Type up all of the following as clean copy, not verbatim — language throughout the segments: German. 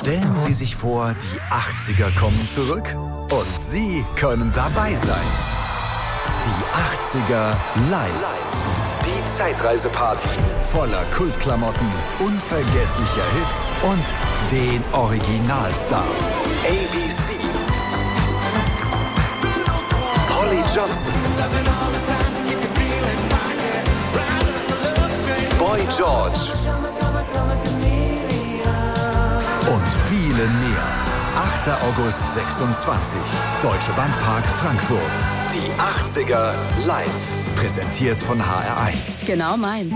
Stellen Sie sich vor, die 80er kommen zurück und Sie können dabei sein. Die 80er live. Die Zeitreiseparty voller Kultklamotten, unvergesslicher Hits und den Originalstars. ABC, Holly Johnson, Boy George und viele mehr. 8. August 26. Deutsche Bankpark Frankfurt. Die 80er live. Präsentiert von HR1. Genau meins.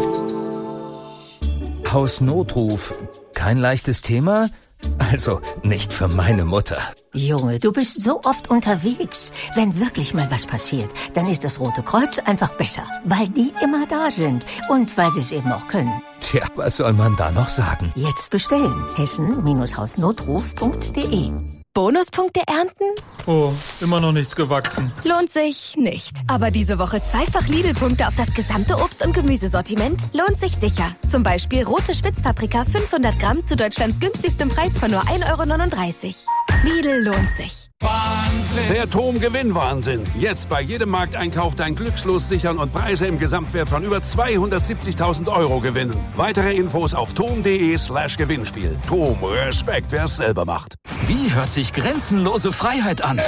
Hausnotruf. Kein leichtes Thema? Also nicht für meine Mutter. Junge, du bist so oft unterwegs. Wenn wirklich mal was passiert, dann ist das Rote Kreuz einfach besser. Weil die immer da sind. Und weil sie es eben auch können. Tja, was soll man da noch sagen? Jetzt bestellen. hessen-hausnotruf.de. Bonuspunkte ernten? Oh, immer noch nichts gewachsen. Lohnt sich nicht. Aber diese Woche zweifach Lidl-Punkte auf das gesamte Obst- und Gemüsesortiment lohnt sich sicher. Zum Beispiel rote Spitzpaprika 500 Gramm zu Deutschlands günstigstem Preis von nur 1,39 €. Lidl lohnt sich. Wahnsinn. Der TOM-Gewinnwahnsinn. Jetzt bei jedem Markteinkauf dein Glückslos sichern und Preise im Gesamtwert von über 270.000 € gewinnen. Weitere Infos auf tom.de/Gewinnspiel. TOM, Respekt, wer es selber macht. Wie hört sich grenzenlose Freiheit an?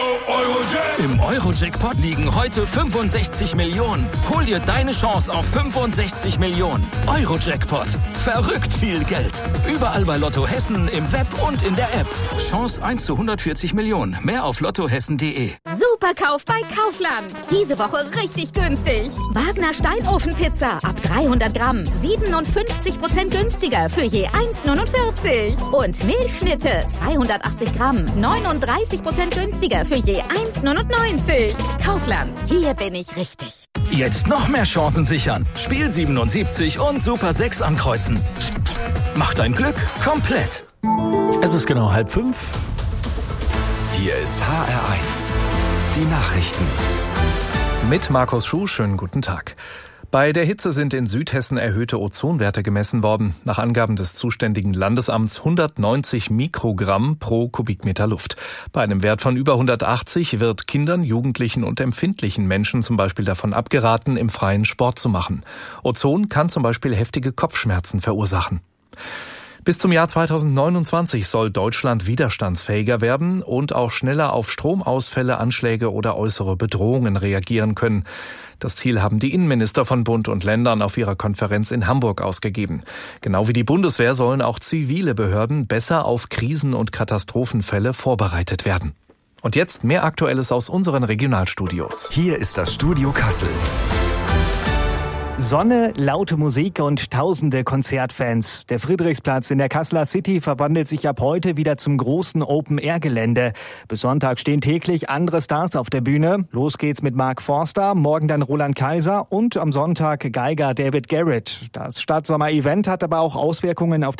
Im Euro-Jackpot liegen heute 65 Millionen. Hol dir deine Chance auf 65 Millionen. Euro-Jackpot. Verrückt viel Geld. Überall bei Lotto Hessen, im Web und in der App. Chance 1 zu 140 Millionen. Mehr auf lottohessen.de. Superkauf bei Kaufland. Diese Woche richtig günstig. Wagner Steinofenpizza ab 300 Gramm. 57% günstiger für je 1,49. Und Milchschnitte 280 Gramm. 39% günstiger für je 1,99. Kaufland. Hier bin ich richtig. Jetzt noch mehr Chancen sichern. Spiel 77 und Super 6 ankreuzen. Mach dein Glück komplett. Es ist genau 4:30. Hier ist HR1. Die Nachrichten. Mit Markus Schuh, schönen guten Tag. Bei der Hitze sind in Südhessen erhöhte Ozonwerte gemessen worden. Nach Angaben des zuständigen Landesamts 190 Mikrogramm pro Kubikmeter Luft. Bei einem Wert von über 180 wird Kindern, Jugendlichen und empfindlichen Menschen zum Beispiel davon abgeraten, im Freien Sport zu machen. Ozon kann zum Beispiel heftige Kopfschmerzen verursachen. Bis zum Jahr 2029 soll Deutschland widerstandsfähiger werden und auch schneller auf Stromausfälle, Anschläge oder äußere Bedrohungen reagieren können. Das Ziel haben die Innenminister von Bund und Ländern auf ihrer Konferenz in Hamburg ausgegeben. Genau wie die Bundeswehr sollen auch zivile Behörden besser auf Krisen- und Katastrophenfälle vorbereitet werden. Und jetzt mehr Aktuelles aus unseren Regionalstudios. Hier ist das Studio Kassel. Sonne, laute Musik und tausende Konzertfans. Der Friedrichsplatz in der Kasseler City verwandelt sich ab heute wieder zum großen Open-Air-Gelände. Bis Sonntag stehen täglich andere Stars auf der Bühne. Los geht's mit Mark Forster, morgen dann Roland Kaiser und am Sonntag Geiger David Garrett. Das Stadtsommer-Event hat aber auch Auswirkungen auf